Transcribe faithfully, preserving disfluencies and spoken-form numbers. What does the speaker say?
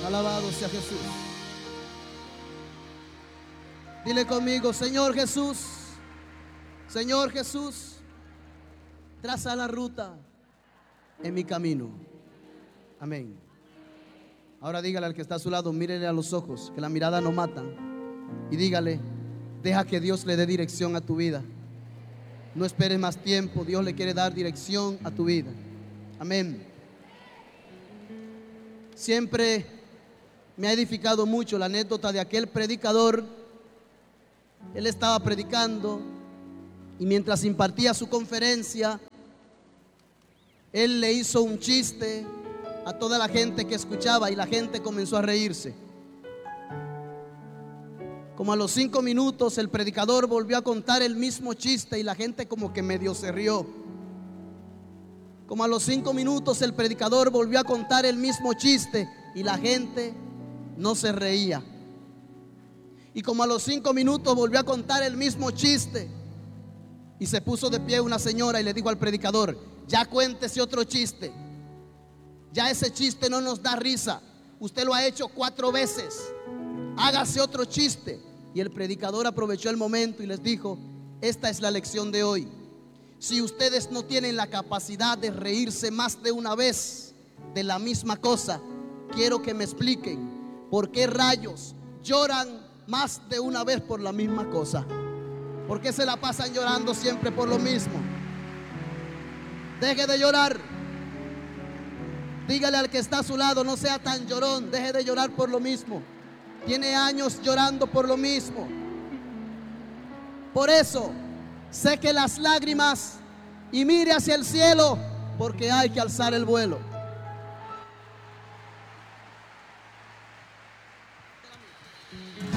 Alabado sea Jesús. Dile conmigo: Señor Jesús, Señor Jesús, traza la ruta en mi camino. Amén. Ahora dígale al que está a su lado, mírele a los ojos, que la mirada no matan, y dígale: deja que Dios le dé dirección a tu vida. No esperes más tiempo, Dios le quiere dar dirección a tu vida. Amén. Siempre me ha edificado mucho la anécdota de aquel predicador. Él estaba predicando y mientras impartía su conferencia, él le hizo un chiste a toda la gente que escuchaba y la gente comenzó a reírse. Como a los cinco minutos el predicador volvió a contar el mismo chiste y la gente como que medio se rió. Como a los cinco minutos el predicador volvió a contar el mismo chiste y la gente no se reía. Y como a los cinco minutos volvió a contar el mismo chiste y se puso de pie una señora y le dijo al predicador: ya cuéntese otro chiste. Ya ese chiste no nos da risa. Usted lo ha hecho cuatro veces. Hágase otro chiste. Y el predicador aprovechó el momento y les dijo: esta es la lección de hoy. Si ustedes no tienen la capacidad de reírse más de una vez de la misma cosa, quiero que me expliquen por qué rayos lloran más de una vez por la misma cosa. ¿Por qué se la pasan llorando siempre por lo mismo? Deje de llorar. Dígale al que está a su lado: no sea tan llorón, deje de llorar por lo mismo. Tiene años llorando por lo mismo. Por eso, seque las lágrimas y mire hacia el cielo, porque hay que alzar el vuelo.